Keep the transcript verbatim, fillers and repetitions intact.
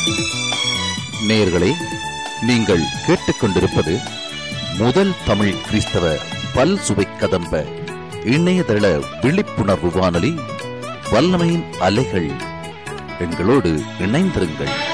நேயர்களே, நீங்கள் கேட்டுக்கொண்டிருப்பது முதல் தமிழ் கிறிஸ்தவ பல் சுவை கதம்ப இணையதள விழிப்புணர்வு வானொலி வல்லமையின் அலைகள். எங்களோடு இணைந்திருங்கள்.